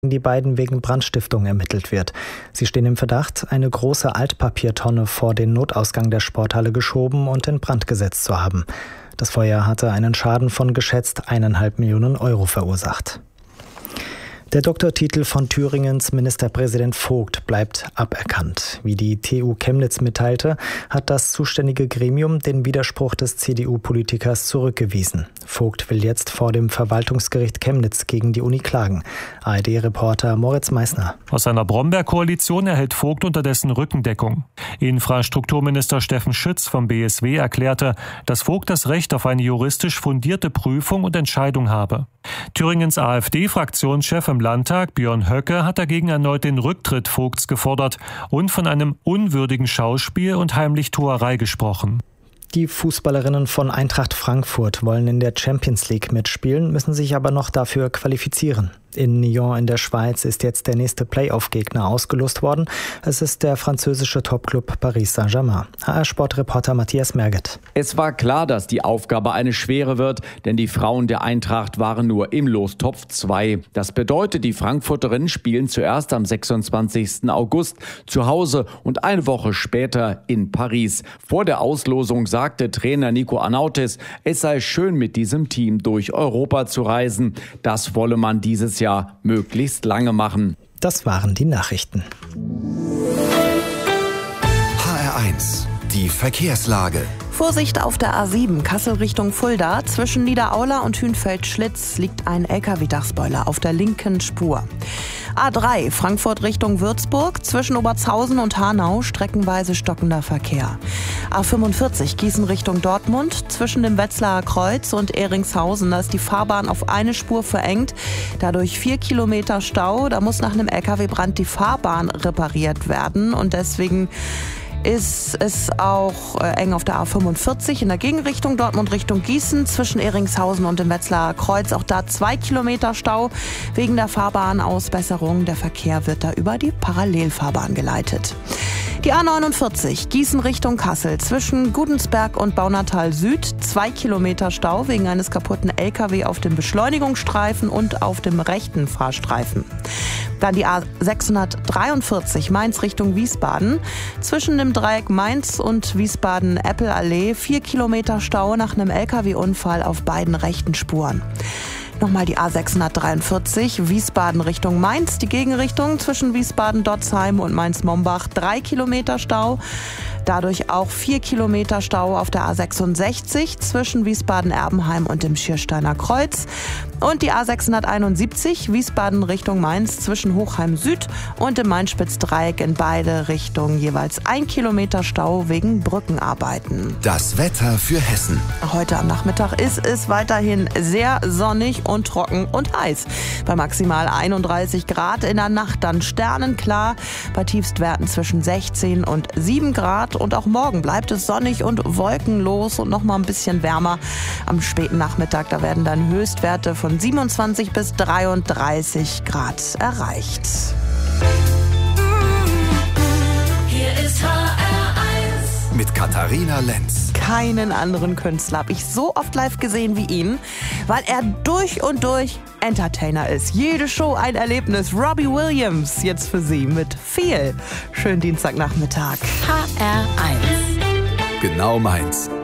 die beiden wegen Brandstiftung ermittelt wird. Sie stehen im Verdacht, eine große Altpapiertonne vor den Notausgang der Sporthalle geschoben und in Brand gesetzt zu haben. Das Feuer hatte einen Schaden von geschätzt 1,5 Millionen Euro verursacht. Der Doktortitel von Thüringens Ministerpräsident Vogt bleibt aberkannt. Wie die TU Chemnitz mitteilte, hat das zuständige Gremium den Widerspruch des CDU-Politikers zurückgewiesen. Vogt will jetzt vor dem Verwaltungsgericht Chemnitz gegen die Uni klagen. ARD-Reporter Moritz Meissner. Aus seiner Brombeer-Koalition erhält Vogt unterdessen Rückendeckung. Infrastrukturminister Steffen Schütz vom BSW erklärte, dass Vogt das Recht auf eine juristisch fundierte Prüfung und Entscheidung habe. Thüringens AfD-Fraktionschef im Landtag, Björn Höcke, hat dagegen erneut den Rücktritt Vogts gefordert und von einem unwürdigen Schauspiel und Heimlichtuerei gesprochen. Die Fußballerinnen von Eintracht Frankfurt wollen in der Champions League mitspielen, müssen sich aber noch dafür qualifizieren. In Nyon in der Schweiz ist jetzt der nächste Playoff-Gegner ausgelost worden. Es ist der französische Topclub Paris Saint-Germain. HR-Sportreporter Matthias Merget. Es war klar, dass die Aufgabe eine schwere wird, denn die Frauen der Eintracht waren nur im Lostopf 2. Das bedeutet, die Frankfurterinnen spielen zuerst am 26. August zu Hause und eine Woche später in Paris. Vor der Auslosung sagte Trainer Nico Anautis, es sei schön, mit diesem Team durch Europa zu reisen. Das wolle man dieses Jahr möglichst lange machen. Das waren die Nachrichten. HR1, die Verkehrslage. Vorsicht auf der A7 Kassel Richtung Fulda. Zwischen Niederaula und Hünfeld-Schlitz liegt ein LKW-Dachspoiler auf der linken Spur. A3 Frankfurt Richtung Würzburg. Zwischen Obertshausen und Hanau streckenweise stockender Verkehr. A45 Gießen Richtung Dortmund. Zwischen dem Wetzlarer Kreuz und Ehringshausen, da ist die Fahrbahn auf eine Spur verengt. Dadurch 4 Kilometer Stau. Da muss nach einem LKW-Brand die Fahrbahn repariert werden und deswegen ist es auch eng auf der A45 in der Gegenrichtung Dortmund Richtung Gießen zwischen Ehringshausen und dem Wetzlarer Kreuz. Auch da 2 Kilometer Stau wegen der Fahrbahnausbesserung. Der Verkehr wird da über die Parallelfahrbahn geleitet. Die A49 Gießen Richtung Kassel zwischen Gudensberg und Baunatal Süd 2 Kilometer Stau wegen eines kaputten LKW auf dem Beschleunigungsstreifen und auf dem rechten Fahrstreifen. Dann die A643 Mainz Richtung Wiesbaden. Zwischen dem Dreieck Mainz und Wiesbaden-Eppel-Allee 4 Kilometer Stau nach einem LKW-Unfall auf beiden rechten Spuren. Nochmal die A643 Wiesbaden Richtung Mainz. Die Gegenrichtung zwischen Wiesbaden-Dotzheim und Mainz-Mombach 3 Kilometer Stau. Dadurch auch 4 Kilometer Stau auf der A66 zwischen Wiesbaden-Erbenheim und dem Schiersteiner Kreuz. Und die A671 Wiesbaden Richtung Mainz zwischen Hochheim Süd und dem Main-Spitz-Dreieck in beide Richtungen jeweils 1 Kilometer Stau wegen Brückenarbeiten. Das Wetter für Hessen. Heute am Nachmittag ist es weiterhin sehr sonnig und trocken und heiß. Bei maximal 31 Grad, in der Nacht dann sternenklar, bei Tiefstwerten zwischen 16 und 7 Grad. Und auch morgen bleibt es sonnig und wolkenlos und noch mal ein bisschen wärmer. Am späten Nachmittag, da werden dann Höchstwerte von 27 bis 33 Grad erreicht. Hier ist HR1 mit Katharina Lenz. Keinen anderen Künstler habe ich so oft live gesehen wie ihn, weil er durch und durch Entertainer ist. Jede Show ein Erlebnis. Robbie Williams jetzt für Sie mit viel. Schönen Dienstagnachmittag. HR1 Genau meins.